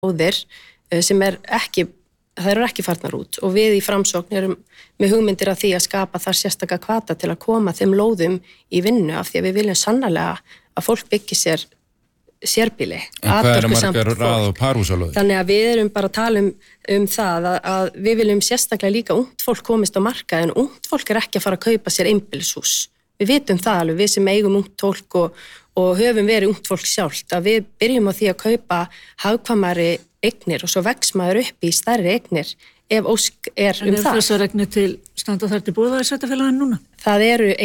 lóðir sem það eru ekki farnar út og við í Framsókn erum með hugmyndir af því að skapa þar sérstaka hvata til að koma þeim lóðum í vinnu af því að við viljum sannarlega að fólk byggi sér sérbýli. En hvað eru margar rað- og parhúsalóðir? Þannig að við erum bara að tala um það að við viljum sérstaklega líka ungt fólk komist á markað en ungt fólk ekki að fara að kaupa sér einbýlishús. Við vitum það alveg, við sem eigum ungt fólk og höfum verið ungt fólk sjálft að við byrjum á því að kaupa hagkvæmari eignir og svo vex maður upp í stærri eignir ef ósk það. En þessar eignir til standa þar til boða í sveitarfélaginu núna? Það eru